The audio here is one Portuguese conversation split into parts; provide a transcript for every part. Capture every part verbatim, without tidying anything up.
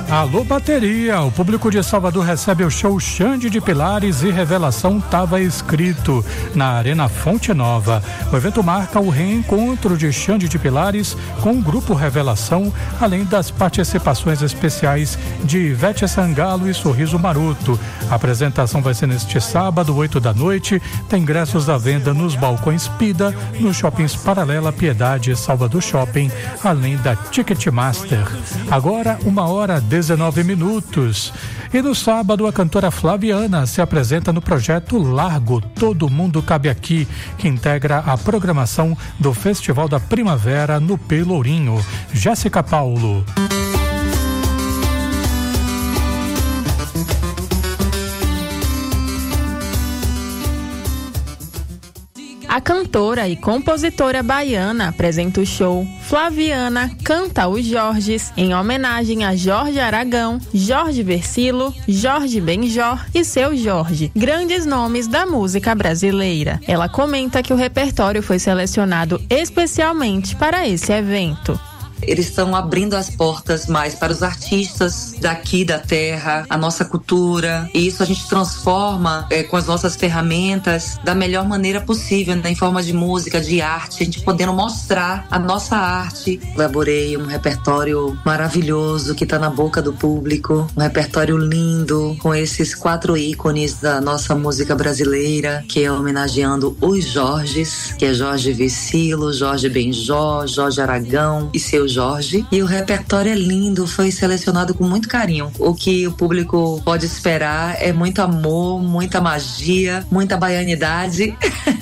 Alô bateria, o público de Salvador recebe o show Xande de Pilares e Revelação Tava Escrito na Arena Fonte Nova. O evento marca o reencontro de Xande de Pilares com o grupo Revelação, além das participações especiais de Ivete Sangalo e Sorriso Maroto. A apresentação vai ser neste sábado, oito da noite. Tem ingressos à venda nos balcões Pida, nos shoppings Paralela, Piedade e Salvador Shopping, além da Ticketmaster. Agora, uma hora dezenove minutos. E no sábado, a cantora Flaviana se apresenta no projeto Largo Todo Mundo Cabe Aqui, que integra a programação do Festival da Primavera no Pelourinho. Jéssica Paulo. A cantora e compositora baiana apresenta o show Flaviana Canta os Jorges, em homenagem a Jorge Aragão, Jorge Versilo, Jorge Benjor e Seu Jorge, grandes nomes da música brasileira. Ela comenta que o repertório foi selecionado especialmente para esse evento. Eles estão abrindo as portas mais para os artistas daqui da terra, a nossa cultura, e isso a gente transforma é, com as nossas ferramentas da melhor maneira possível, né, em forma de música, de arte, a gente podendo mostrar a nossa arte. Elaborei um repertório maravilhoso que está na boca do público, um repertório lindo, com esses quatro ícones da nossa música brasileira, que é homenageando os Jorges, que é Jorge Versilo, Jorge Benjor, Jorge Aragão e Seu Jorge, e o repertório é lindo, foi selecionado com muito carinho. O que o público pode esperar é muito amor, muita magia, muita baianidade,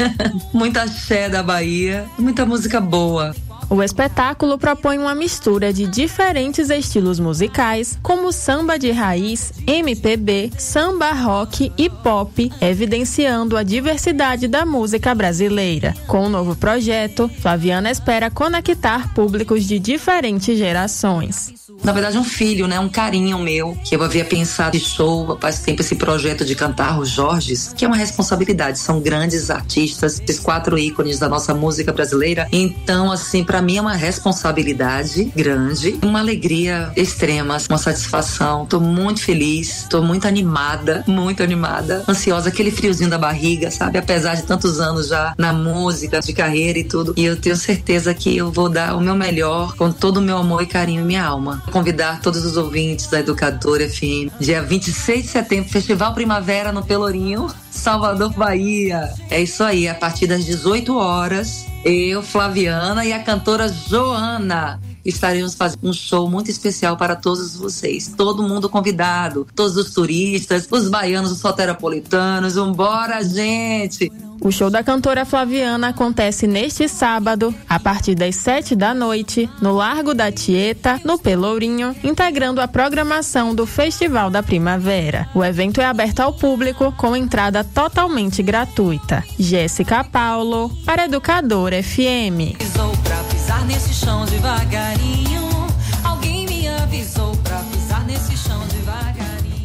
muita axé da Bahia, muita música boa. O espetáculo propõe uma mistura de diferentes estilos musicais, como samba de raiz, M P B, samba rock e pop, evidenciando a diversidade da música brasileira. Com o novo projeto, Flaviana espera conectar públicos de diferentes gerações. Na verdade, um filho, né? Um carinho meu, que eu havia pensado em show faz tempo, esse projeto de cantar os Jorges, que é uma responsabilidade, são grandes artistas, esses quatro ícones da nossa música brasileira. Então, assim, pra mim é uma responsabilidade grande, uma alegria extrema, uma satisfação. Tô muito feliz, tô muito animada, muito animada, ansiosa, aquele friozinho da barriga, sabe? Apesar de tantos anos já na música, de carreira e tudo. E eu tenho certeza que eu vou dar o meu melhor com todo o meu amor e carinho em minha alma. Convidar todos os ouvintes da Educadora F M, dia vinte e seis de setembro, Festival Primavera no Pelourinho, Salvador, Bahia. É isso aí, a partir das dezoito horas, eu, Flaviana e a cantora Joana estaremos fazendo um show muito especial para todos vocês. Todo mundo convidado, todos os turistas, os baianos, os soteropolitanos. Vambora, gente! O show da cantora Flaviana acontece neste sábado, a partir das sete da noite, no Largo da Tieta, no Pelourinho, integrando a programação do Festival da Primavera. O evento é aberto ao público, com entrada totalmente gratuita. Jéssica Paulo, para Educadora F M. Avisou pra pisar nesse chão devagarinho. Alguém me avisou pra pisar nesse chão devagarinho.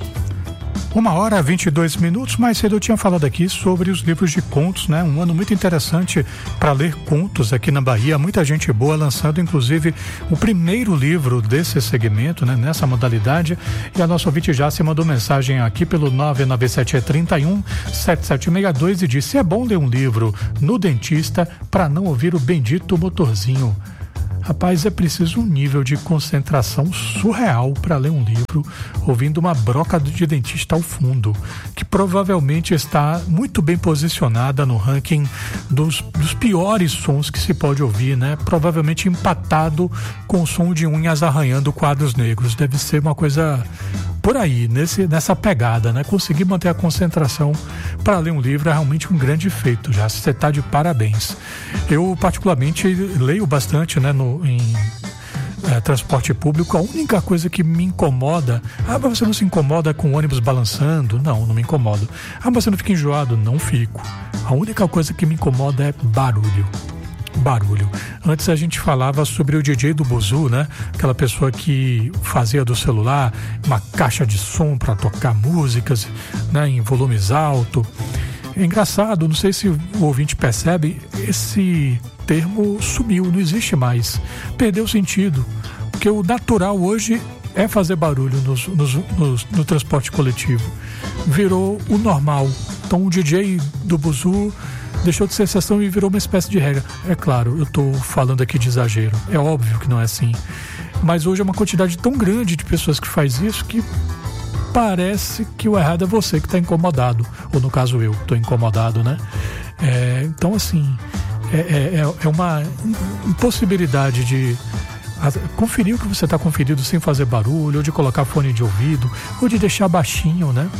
Uma hora, vinte e dois minutos. Mais cedo eu tinha falado aqui sobre os livros de contos, né? Um ano muito interessante para ler contos aqui na Bahia. Muita gente boa lançando, inclusive, o primeiro livro desse segmento, né? Nessa modalidade. E a nossa ouvinte já se mandou mensagem aqui pelo nove nove sete três um sete sete seis dois e disse: é bom ler um livro no dentista para não ouvir o bendito motorzinho. Rapaz, é preciso um nível de concentração surreal para ler um livro ouvindo uma broca de dentista ao fundo, que provavelmente está muito bem posicionada no ranking dos, dos piores sons que se pode ouvir, né? Provavelmente empatado com o som de unhas arranhando quadros negros. Deve ser uma coisa por aí, nesse, nessa pegada, né? Conseguir manter a concentração para ler um livro é realmente um grande feito, já você está de parabéns. Eu particularmente leio bastante, né, no, em é, transporte público. A única coisa que me incomoda, ah, mas você não se incomoda com o ônibus balançando? Não, não me incomodo. Ah, mas você não fica enjoado? Não fico. A única coisa que me incomoda é barulho. Barulho. Antes a gente falava sobre o D J do Buzu, né? Aquela pessoa que fazia do celular uma caixa de som para tocar músicas, né, em volumes altos. É engraçado, não sei se o ouvinte percebe, esse termo sumiu, não existe mais. Perdeu o sentido. Porque o natural hoje é fazer barulho nos, nos, nos, no transporte coletivo. Virou o normal. Então o D J do buzu deixou de ser exceção e virou uma espécie de regra. É claro, eu estou falando aqui de exagero. É óbvio que não é assim. Mas hoje é uma quantidade tão grande de pessoas que faz isso que parece que o errado é você que está incomodado. Ou no caso eu, estou incomodado, né? É, então assim, é, é, é uma impossibilidade de conferir o que você está conferindo sem fazer barulho, ou de colocar fone de ouvido, ou de deixar baixinho, né?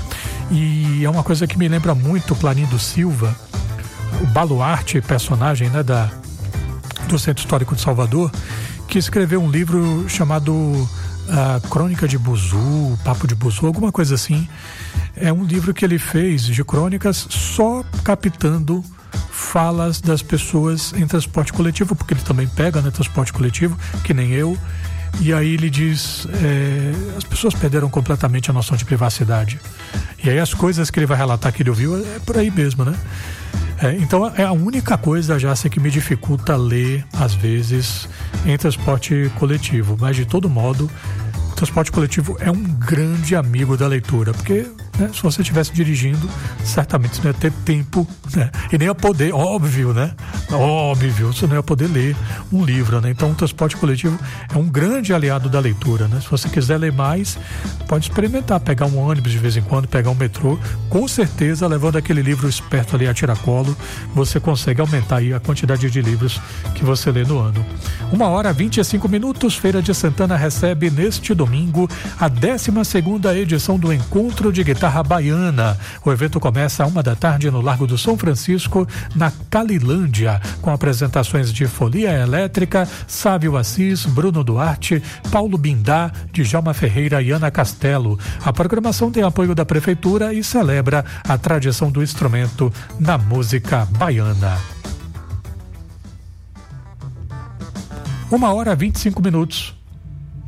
E é uma coisa que me lembra muito Clarindo Silva, o baluarte, personagem, né, da, do Centro Histórico de Salvador, que escreveu um livro chamado a Crônica de Buzu, Papo de Buzu, alguma coisa assim. É um livro que ele fez de crônicas só captando falas das pessoas em transporte coletivo, porque ele também pega, né, transporte coletivo, que nem eu. E aí ele diz, é, as pessoas perderam completamente a noção de privacidade. E aí as coisas que ele vai relatar que ele ouviu é por aí mesmo, né? É, então é a única coisa, já sei, que me dificulta ler, às vezes, em transporte coletivo. Mas, de todo modo, o transporte coletivo é um grande amigo da leitura, porque, né, se você estivesse dirigindo, certamente você não ia ter tempo, né, e nem ia poder, óbvio, né? Óbvio, você não ia poder ler um livro, né? Então o transporte coletivo é um grande aliado da leitura, né? Se você quiser ler mais, pode experimentar, pegar um ônibus de vez em quando, pegar um metrô, com certeza, levando aquele livro esperto ali a tiracolo, você consegue aumentar aí a quantidade de livros que você lê no ano. Uma hora, vinte e cinco minutos, Feira de Santana recebe neste domingo a décima segunda edição do Encontro de Guitarra Baiana. O evento começa a uma da tarde no Largo do São Francisco, na Calilândia, com apresentações de Folia Elétrica, Sávio Assis, Bruno Duarte, Paulo Bindá, Djalma Ferreira e Ana Castelo. A programação tem apoio da Prefeitura e celebra a tradição do instrumento na música baiana. Uma hora, vinte e cinco minutos.